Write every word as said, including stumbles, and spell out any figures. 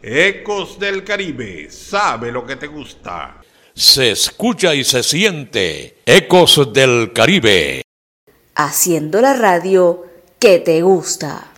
Ecos del Caribe, sabe lo que te gusta. Se escucha y se siente Ecos del Caribe. Haciendo la radio que te gusta.